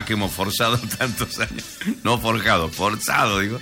que hemos forzado tantos años. No forjado, forzado, digo.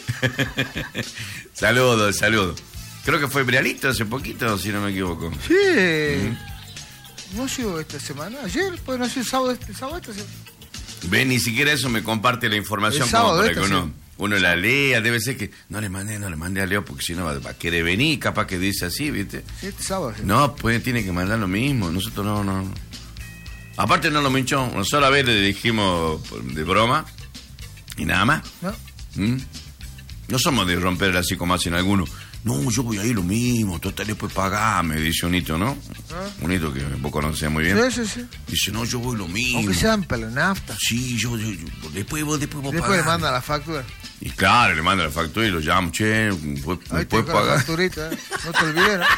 Saludos. Creo que fue Brialito hace poquito, si no me equivoco. Sí. No llegó esta semana. Ayer, pues no sé, sábado esta semana. Ven, ni siquiera eso me comparte la información sábado como para que uno la lea. Debe ser que no le mandé a Leo porque si no va a querer venir, capaz que dice así, ¿viste? Sí, este sábado. Sí. No, pues tiene que mandar lo mismo. Nosotros no. Aparte no lo minchó. Una sola vez le dijimos de broma y nada más. No. No somos de romper así como hacen algunos. No, yo voy a ir lo mismo, total después pagame, dice un hito, ¿no? Un hito que vos conocés muy bien. Sí. Dice, no, yo voy lo mismo. Aunque sean para la nafta. Sí, yo después vos Después le manda la factura. Y claro, le manda la factura y lo llamo, che, ¿me puedes pagar? La facturita, no te olvides, ¿no?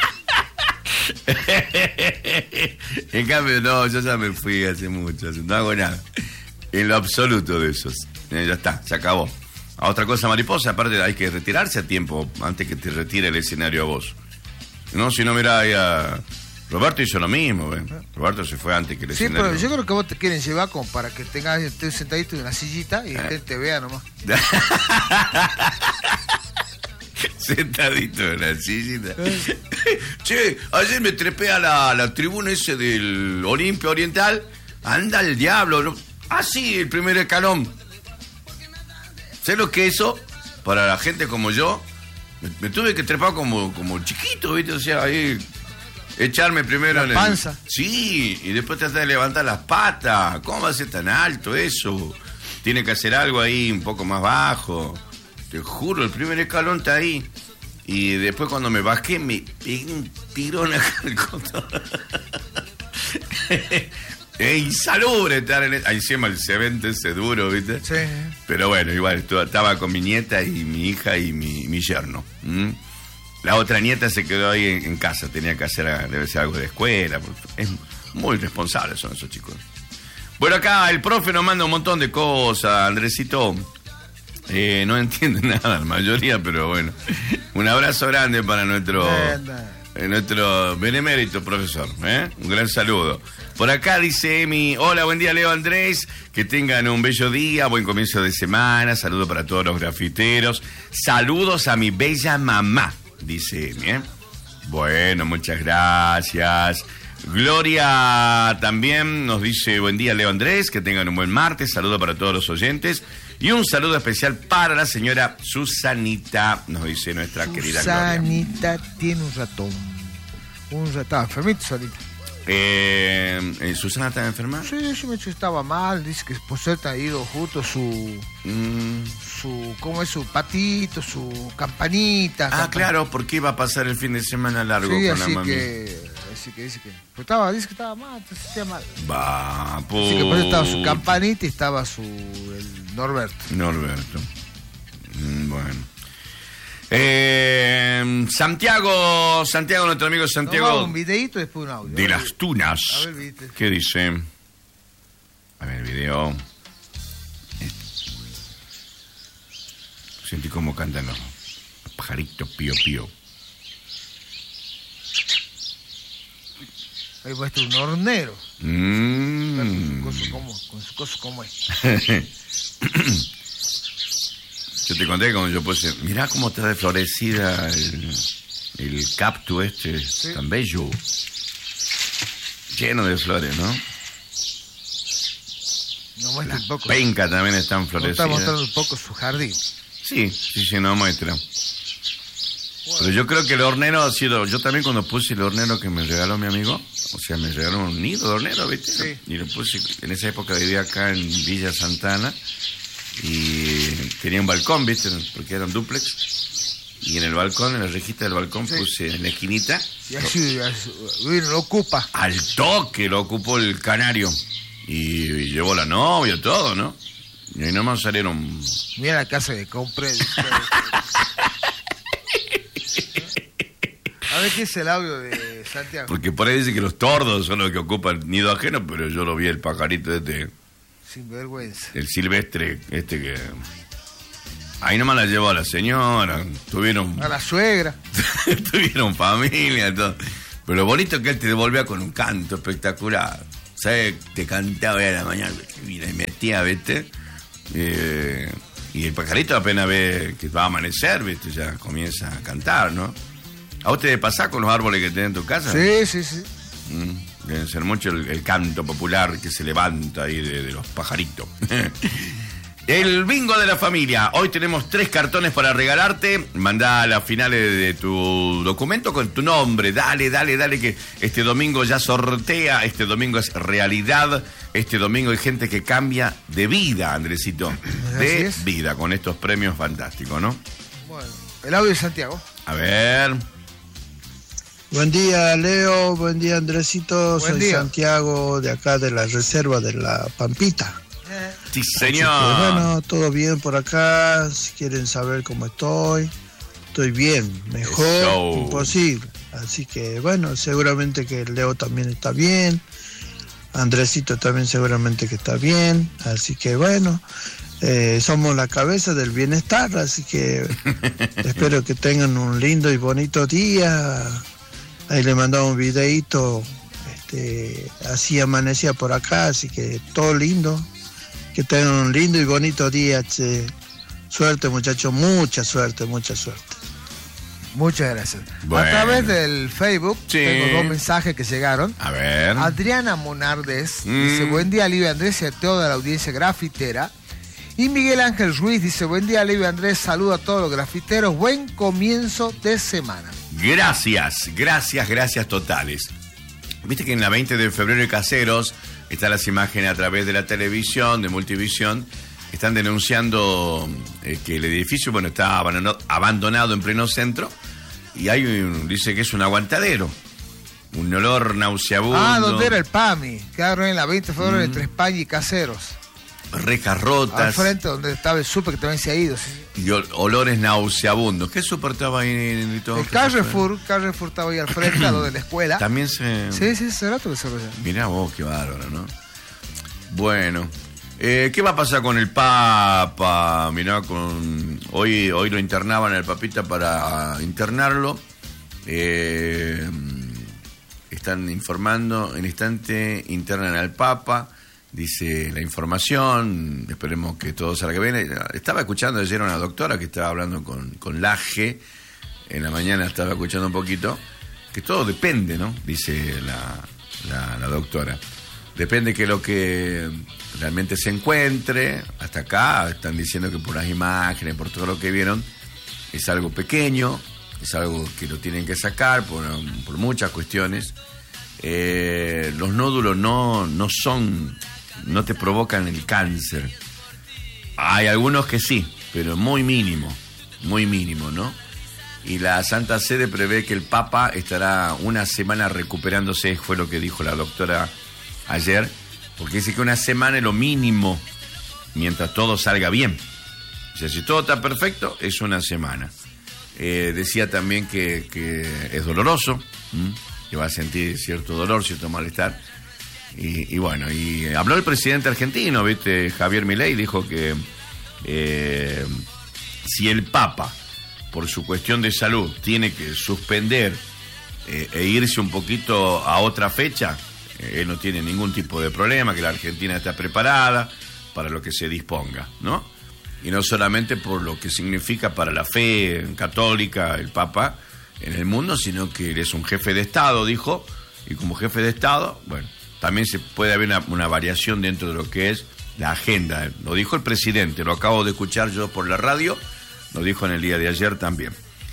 En cambio, no, yo ya me fui hace mucho, no hago nada. En lo absoluto de esos. Ya está, se acabó. A otra cosa, mariposa, aparte hay que retirarse a tiempo antes que te retire el escenario a vos. No, si no, mirá ahí a... Roberto hizo lo mismo, ¿ven? Roberto se fue antes que el escenario. Sí, pero yo creo que vos te quieren llevar como para que estés sentadito en una sillita y te vea nomás. Sentadito en la sillita. Che, ayer me trepé a la tribuna ese del Olimpia Oriental. Anda el diablo, ¿no? Ah, sí, el primer escalón. ¿Sabes lo que eso? Para la gente como yo, me tuve que trepar como chiquito, ¿viste? O sea, ahí echarme primero la panza. Sí, y después tratar de levantar las patas. ¿Cómo va a ser tan alto eso? Tiene que hacer algo ahí un poco más bajo. Te juro, el primer escalón está ahí. Y después cuando me bajé me pegué un tirón acá al costado. Es insalubre estar ahí encima el cemento ese duro, ¿viste? Sí. Pero bueno, igual estaba con mi nieta y mi hija y mi yerno. La otra nieta se quedó ahí en casa, tenía que hacer, debe ser algo de escuela. Es muy responsable son esos chicos. Bueno, acá el profe nos manda un montón de cosas, Andresito. No entiende nada la mayoría, pero bueno. Un abrazo grande para nuestro benemérito profesor, un gran saludo. Por acá dice Emi, hola, buen día Leo Andrés, que tengan un bello día, buen comienzo de semana, saludo para todos los grafiteros, saludos a mi bella mamá, dice Emi, Bueno, muchas gracias. Gloria también nos dice, buen día Leo Andrés, que tengan un buen martes, saludo para todos los oyentes. Y un saludo especial para la señora Susanita, nos dice nuestra querida Gloria. Susanita tiene un ratón. Estaba enfermito, Susanita. ¿Susana estaba enferma? Sí, me dicho que estaba mal. Dice que por suerte ha ido justo su ¿cómo es? Su patito, su campanita. Claro, porque iba a pasar el fin de semana largo con la mami. Así que dice que dice que estaba mal, se sentía mal. Va, así que por eso estaba su campanita y estaba el Norberto. Bueno. Santiago, nuestro amigo Santiago. Un videito y después un audio. De las Tunas. A ver, ¿viste? ¿Qué dice? A ver el video. Sentí cómo cantan los pajaritos pío pío. Ahí va a estar un hornero. Con su coso como es. Yo te conté cuando yo puse, mirá cómo está desflorecida el cactus sí. Tan bello. Lleno de flores, ¿no? Nos muestra un poco. Las pencas también están florecidas. Está mostrando un poco su jardín. Sí, nos muestra. Bueno. Pero yo creo que el hornero ha sido... Yo también cuando puse el hornero que me regaló mi amigo, o sea, me regaló un nido de hornero, ¿viste? Sí. Y lo puse, en esa época vivía acá en Villa Santana, y tenía un balcón, ¿viste? Porque era un dúplex. Y en el balcón, en la rejita del balcón, puse en la esquinita... Y así lo ocupa. Al toque lo ocupó el canario. Y llevó la novia, todo, ¿no? Y ahí nomás salieron... Mira la casa que compré. A ver qué es el audio de Santiago. Porque por ahí dice que los tordos son los que ocupan el nido ajeno, pero yo lo vi el pajarito sin vergüenza. El silvestre, que... Ahí nomás la llevó a la señora, tuvieron... A la suegra. Tuvieron familia, todo. Pero lo bonito es que él te devolvía con un canto espectacular. ¿Sabes? Te cantaba a la mañana, mira, y me molestia, ¿viste? Y el pajarito apenas ve que va a amanecer, ¿viste? Ya comienza a cantar, ¿no? ¿A usted le pasa con los árboles que tienen en tu casa? Sí. Debe ser mucho el canto popular que se levanta ahí de los pajaritos. El bingo de la familia. Hoy tenemos 3 cartones para regalarte. Mandá a las finales de tu documento con tu nombre. Dale, que este domingo ya sortea. Este domingo es realidad. Este domingo hay gente que cambia de vida, Andresito. De vida, con estos premios fantásticos, ¿no? Bueno, el audio de Santiago. A ver. Buen día, Leo. Buen día, Andresito. Soy Santiago, de acá de la reserva de la Pampita. Sí, señor. Que, bueno, todo bien por acá. Si quieren saber cómo estoy bien, mejor imposible. Así que bueno, seguramente que Leo también está bien. Andresito también seguramente que está bien. Así que bueno, somos la cabeza del bienestar. Así que espero que tengan un lindo y bonito día. Ahí le mandamos un videíto. Así amanecía por acá, así que todo lindo. Que tengan un lindo y bonito día, che. Suerte, muchachos, mucha suerte. Muchas gracias. Bueno. A través del Facebook tengo 2 mensajes que llegaron. A ver. Adriana Monardes dice: buen día, Livio Andrés, y a toda la audiencia grafitera. Y Miguel Ángel Ruiz dice: buen día, Livio Andrés, saludo a todos los grafiteros, buen comienzo de semana. Gracias totales. Viste que en la 20 de febrero de Caseros están las imágenes a través de la televisión, de Multivisión. Están denunciando que el edificio, bueno, está abandonado en pleno centro. Y dice que es un aguantadero. Un olor nauseabundo. ¿Dónde era el PAMI? Quedaron en la 20 de febrero entre España y Caseros. Rejas rotas. Al frente donde estaba el súper que también se ha ido. Sí. Y olores nauseabundos. ¿Qué súper estaba ahí en todo? El Carrefour estaba ahí al frente, a lo de la escuela. También se... Sí, hace rato que se lo... Mirá vos, qué bárbaro, ¿no? Bueno, ¿qué va a pasar con el Papa? Mirá, hoy lo internaban al Papita para internarlo. Están informando, en instante internan al Papa. Dice la información, esperemos que todo salga bien. Estaba escuchando ayer a una doctora que estaba hablando con Laje, en la mañana estaba escuchando un poquito, que todo depende, ¿no? Dice la doctora. Depende que lo que realmente se encuentre. Hasta acá están diciendo que por las imágenes, por todo lo que vieron, es algo pequeño, es algo que lo tienen que sacar por muchas cuestiones. Los nódulos no te provocan el cáncer. Hay algunos que sí, pero muy mínimo, ¿no? Y la Santa Sede prevé que el Papa estará una semana recuperándose, fue lo que dijo la doctora ayer, porque dice que una semana es lo mínimo mientras todo salga bien. O sea, si todo está perfecto, es una semana. Decía también que es doloroso, que va a sentir cierto dolor, cierto malestar. Y bueno, y habló el presidente argentino, ¿viste? Javier Milei dijo que si el Papa, por su cuestión de salud, tiene que suspender e irse un poquito a otra fecha, él no tiene ningún tipo de problema, que la Argentina está preparada para lo que se disponga, ¿no? Y no solamente por lo que significa para la fe católica el Papa en el mundo, sino que él es un jefe de Estado, dijo, y como jefe de Estado, bueno, también se puede haber una variación dentro de lo que es la agenda. Lo dijo el presidente, lo acabo de escuchar yo por la radio, lo dijo en el día de ayer también.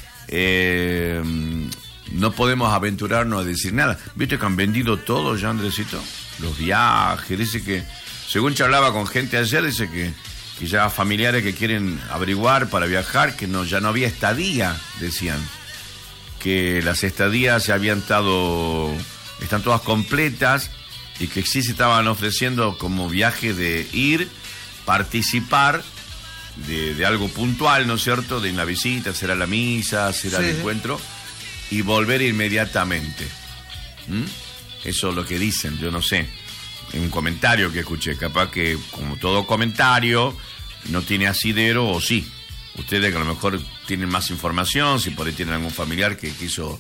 No podemos aventurarnos a decir nada. ¿Viste que han vendido todo ya, Andresito? Los viajes, dice que, según charlaba con gente ayer, dice que ya familiares que quieren averiguar para viajar, que ya no había estadía, decían. Que las estadías ya están todas completas, y que sí se estaban ofreciendo como viaje de ir, participar de algo puntual, ¿no es cierto? De una visita, será la misa, será el encuentro, y volver inmediatamente. Eso es lo que dicen, yo no sé. Un comentario que escuché, capaz que como todo comentario no tiene asidero, o sí. Ustedes que a lo mejor tienen más información, si por ahí tienen algún familiar que quiso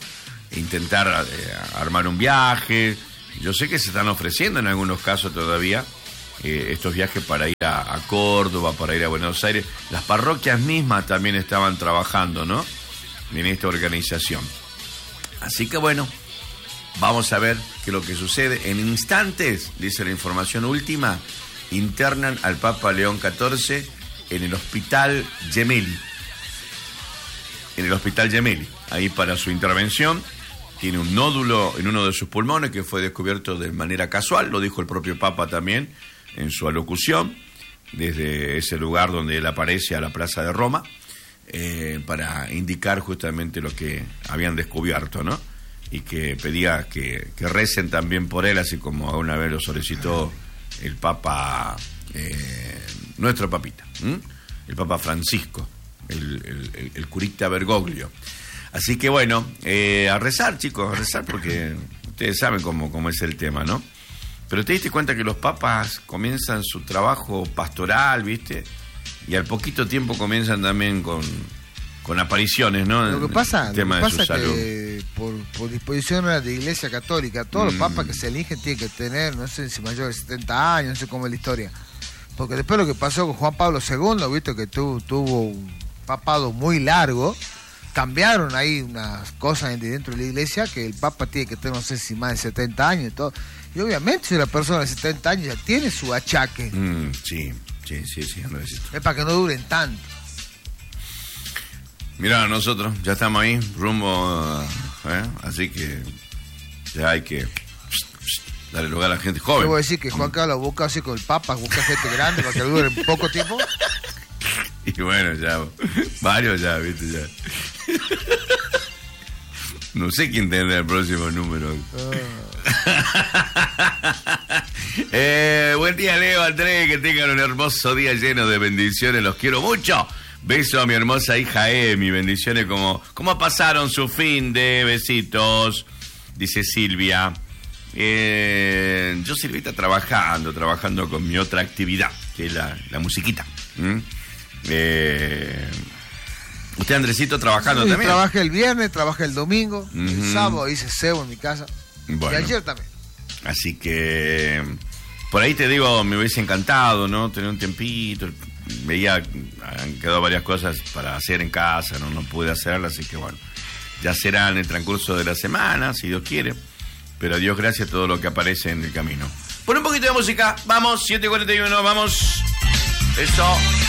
intentar armar un viaje. Yo sé que se están ofreciendo en algunos casos todavía estos viajes para ir a Córdoba, para ir a Buenos Aires. Las parroquias mismas también estaban trabajando, ¿no?, en esta organización. Así que bueno, vamos a ver qué es lo que sucede. En instantes, dice la información última, internan al Papa León XIV en el Hospital Gemelli. En el Hospital Gemelli, ahí para su intervención. Tiene un nódulo en uno de sus pulmones que fue descubierto de manera casual, lo dijo el propio Papa también en su alocución, desde ese lugar donde él aparece a la Plaza de Roma, para indicar justamente lo que habían descubierto, ¿no? Y que pedía que recen también por él, así como una vez lo solicitó el Papa, nuestro papita, el Papa Francisco, el curita Bergoglio. Así que bueno, a rezar, chicos, a rezar, porque ustedes saben cómo es el tema, ¿no? Pero te diste cuenta que los papas comienzan su trabajo pastoral, ¿viste? Y al poquito tiempo comienzan también con apariciones, ¿no? Lo que pasa es que por disposición de la Iglesia Católica, todos los papas que se eligen tienen que tener, no sé si mayor de 70 años, no sé cómo es la historia. Porque después lo que pasó con Juan Pablo II, ¿viste? Que tuvo un papado muy largo. Cambiaron ahí unas cosas dentro de la iglesia, que el Papa tiene que tener, no sé si más de 70 años y todo. Y obviamente si una persona de 70 años ya tiene su achaque. Sí, Andrés. Es para que no duren tanto. Mirá, nosotros ya estamos ahí, rumbo, así que ya hay que darle lugar a la gente joven. Yo voy a decir que Juan Carlos busca así con el Papa, busca gente grande para que dure poco tiempo. Y bueno, ya, varios ya, viste, ya. No sé quién tendrá el próximo número. Buen día, Leo, Andrés, que tengan un hermoso día lleno de bendiciones, los quiero mucho. Beso a mi hermosa hija Emi, bendiciones, ¿cómo pasaron su fin de besitos? Dice Silvia. Yo, Silvita, trabajando con mi otra actividad, que es la musiquita. ¿Usted, Andresito, trabajando también? Trabajé el viernes, trabajé el domingo, el sábado hice cebo en mi casa. Bueno, y ayer también. Así que por ahí te digo, me hubiese encantado, ¿no? Tener un tiempito. Veía, han quedado varias cosas para hacer en casa, no pude hacerlas, así que bueno, ya será en el transcurso de la semana, si Dios quiere. Pero a Dios gracias todo lo que aparece en el camino. Pon un poquito de música, vamos, 7:41, vamos. Eso.